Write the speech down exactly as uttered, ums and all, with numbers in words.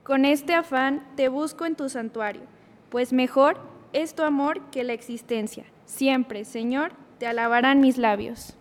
Con este afán te busco en tu santuario, pues mejor es tu amor que la existencia. Siempre, Señor, te alabarán mis labios.